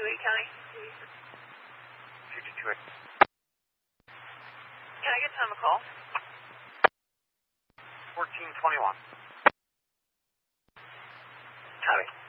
County. 228. Can I get Tom a call? 1421. Tommy.